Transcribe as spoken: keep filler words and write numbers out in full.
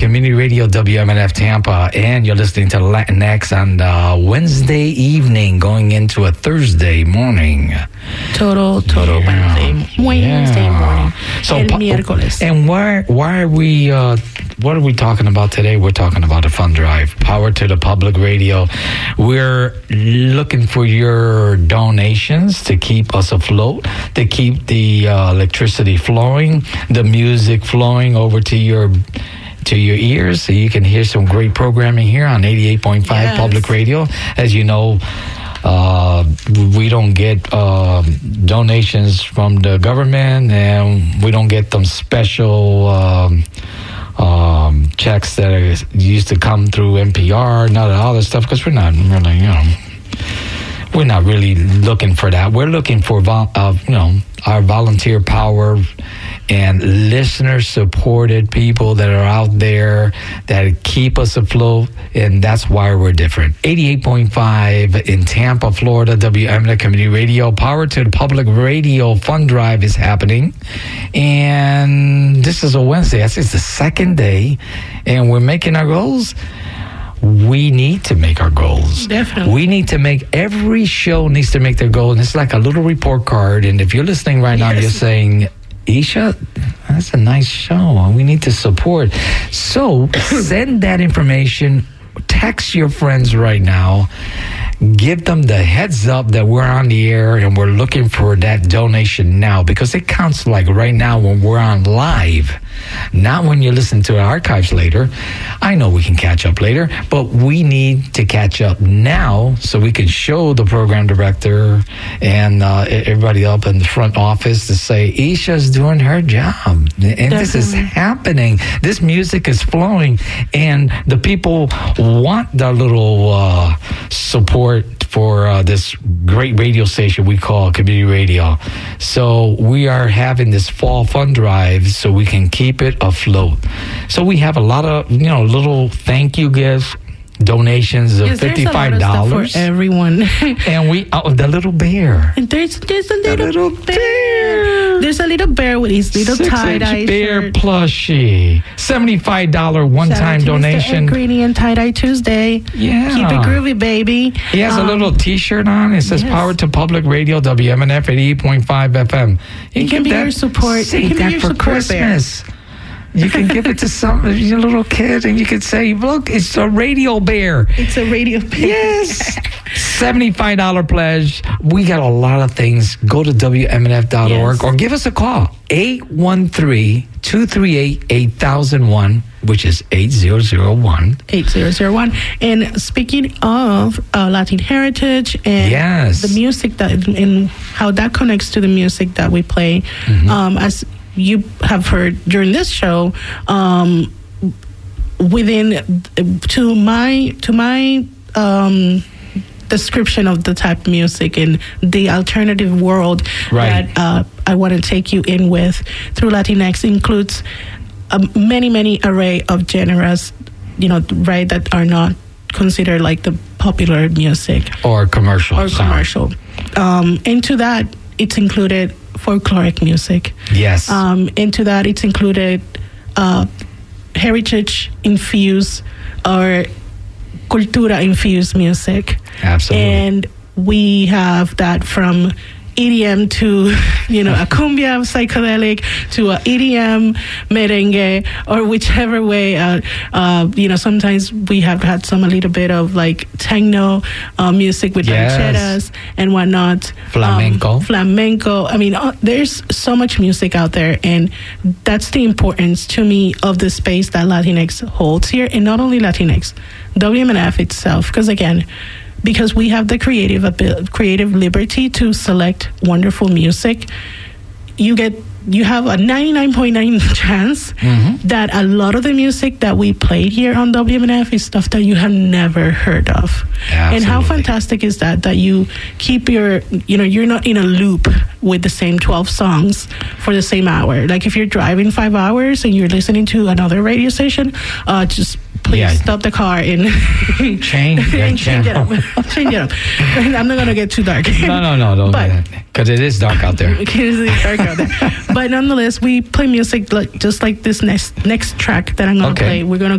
Community Radio W M N F Tampa, and you're listening to Latinx on uh, Wednesday evening, going into a Thursday morning. Total, total Yeah. Wednesday, Wednesday Yeah. morning. So, El pa- miércoles. And why, why are we, uh, what are we talking about today? We're talking about a fund drive, Power to the Public Radio. We're looking for your donations to keep us afloat, to keep the uh, electricity flowing, the music flowing over to your to your ears, so you can hear some great programming here on eighty-eight point five Yes. Public Radio. As you know, uh, we don't get uh, donations from the government, and we don't get them special um, um, checks that are, used to come through N P R, none of all this stuff, because we're not really, you know, we're not really looking for that. We're looking for, vol- uh, you know, our volunteer power and listener-supported people that are out there that keep us afloat, and that's why we're different. eighty-eight point five in Tampa, Florida, W M N F Community Radio. Power to the Public Radio Fund Drive is happening, and this is a Wednesday. That's it's the second day, and we're making our goals. We need to make our goals. Definitely. We need to make, every show needs to make their goal. And it's like a little report card. And if you're listening right now, Yes. you're saying, Isha, that's a nice show. We need to support. So send that information. Text your friends right now. Give them the heads up that we're on the air and we're looking for that donation now, because it counts like right now when we're on live, not when you listen to the archives later. I know we can catch up later, but we need to catch up now so we can show the program director and uh, everybody up in the front office to say, Isha's doing her job. And this is Definitely. happening. This music is flowing, and the people want the little uh, support for uh, this great radio station we call Community Radio. So we are having this fall fund drive so we can keep it afloat. So we have a lot of, you know, little thank you gifts, donations of Yes, there's a lot fifty-five of stuff dollars. for everyone. And we, oh, the little bear. And there's there's a The little, little bear. There's a little bear with his little tie-dye Six-inch bear shirt. plushie. seventy-five dollars Shout one-time out to Mister donation. Ingredient Tie-Dye Tuesday. Yeah. Keep it groovy, baby. He has a Um, little T-shirt on. It says yes. "Power to Public Radio, W M N F eighty-eight point five F M." You It can be your support. Save It can be that your for support bear. Christmas. You can give it to some your little kid, and you can say, "Look, it's a radio bear." It's a radio bear. Yes. seventy-five dollars pledge. We got a lot of things. Go to W M N F dot org Yes. or give us a call. eight one three, two three eight, eight thousand one, which is eight zero zero one. eight zero zero one. And speaking of uh, Latin heritage and Yes. the music that and how that connects to the music that we play, Mm-hmm. um, as you have heard during this show, um, within to my to my um, description of the type of music and the alternative world Right. that uh, I want to take you in with through Latinx includes a many, many array of genres, you know, right, that are not considered like the popular music Or commercial. or sound. commercial. Um, into that, it's included folkloric music. Yes. Um, into that, it's included uh, heritage-infused or cultura-infused music. Absolutely. And we have that from E D M to, you know, a cumbia psychedelic to a E D M merengue, or whichever way. Uh, uh, you know, sometimes we have had some a little bit of like techno uh, music with Yes. rancheras and whatnot. Flamenco. Um, flamenco. I mean, uh, there's so much music out there, and that's the importance to me of the space that Latinx holds here, and not only Latinx, W M N F itself, because again, because we have the creative abil- creative liberty to select wonderful music, you get you have a ninety-nine point nine chance Mm-hmm. that a lot of the music that we played here on W M N F is stuff that you have never heard of. And how Absolutely. fantastic is that, that you keep your, you know, you're not in a loop with the same twelve songs for the same hour. Like if you're driving five hours and you're listening to another radio station, uh, just please Yeah. stop the car and Change the and change it up. channel. Change it up. I'm not gonna get too dark. No, no, no, don't But- do that. Because it is dark out there. It's dark out there. But nonetheless, we play music like just like this next next track that I'm gonna Okay. play. We're gonna